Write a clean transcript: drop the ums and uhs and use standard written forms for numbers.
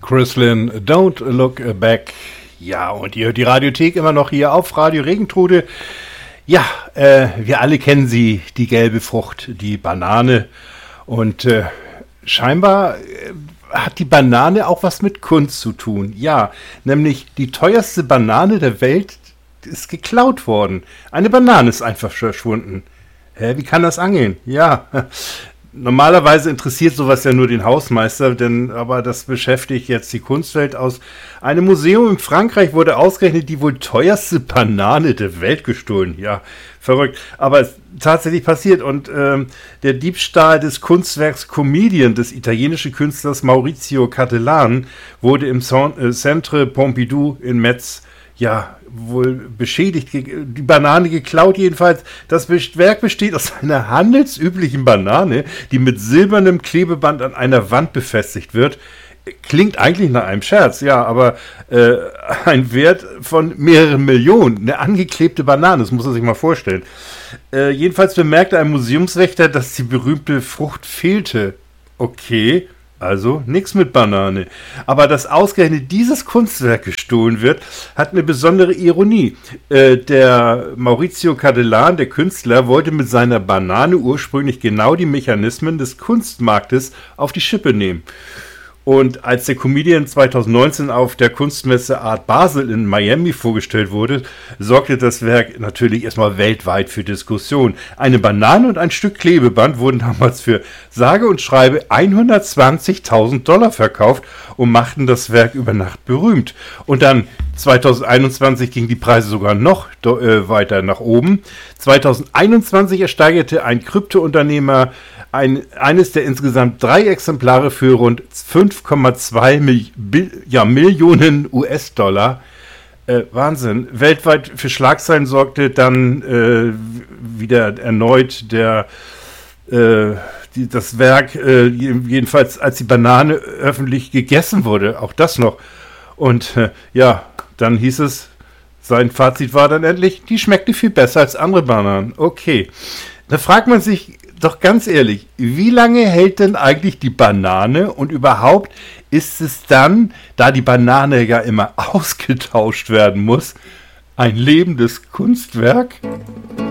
Chrislin, Don't Look Back. Ja, und ihr hört die Radiothek immer noch hier auf Radio Regentrude. Ja, wir alle kennen sie, die gelbe Frucht, die Banane. Und scheinbar hat die Banane auch was mit Kunst zu tun. Ja, nämlich die teuerste Banane der Welt ist geklaut worden. Eine Banane ist einfach verschwunden. Wie kann das angehen? Ja, normalerweise interessiert sowas ja nur den Hausmeister, aber das beschäftigt jetzt die Kunstwelt. Aus einem Museum in Frankreich wurde ausgerechnet die wohl teuerste Banane der Welt gestohlen. Ja, verrückt. Aber es ist tatsächlich passiert. Und der Diebstahl des Kunstwerks Comedian des italienischen Künstlers Maurizio Cattelan wurde im Centre Pompidou in Metz wohl beschädigt, die Banane geklaut jedenfalls. Das Werk besteht aus einer handelsüblichen Banane, die mit silbernem Klebeband an einer Wand befestigt wird. Klingt eigentlich nach einem Scherz, ja, aber ein Wert von mehreren Millionen. Eine angeklebte Banane, das muss man sich mal vorstellen. Jedenfalls bemerkte ein Museumswächter, dass die berühmte Frucht fehlte. Okay. Also nichts mit Banane. Aber dass ausgerechnet dieses Kunstwerk gestohlen wird, hat eine besondere Ironie. Der Maurizio Cattelan, der Künstler, wollte mit seiner Banane ursprünglich genau die Mechanismen des Kunstmarktes auf die Schippe nehmen. Und als der Comedian 2019 auf der Kunstmesse Art Basel in Miami vorgestellt wurde, sorgte das Werk natürlich erstmal weltweit für Diskussion. Eine Banane und ein Stück Klebeband wurden damals für sage und schreibe $120.000 verkauft und machten das Werk über Nacht berühmt. Und dann 2021 gingen die Preise sogar noch weiter nach oben. 2021 ersteigerte ein Kryptounternehmer eines der insgesamt 3 Exemplare für rund 5,2 Millionen US-Dollar. Wahnsinn. Weltweit für Schlagzeilen sorgte dann wieder erneut das Werk, jedenfalls als die Banane öffentlich gegessen wurde. Auch das noch. Und dann hieß es, sein Fazit war dann endlich, die schmeckte viel besser als andere Bananen. Okay. Da fragt man sich doch ganz ehrlich, wie lange hält denn eigentlich die Banane und überhaupt ist es dann, da die Banane ja immer ausgetauscht werden muss, ein lebendes Kunstwerk?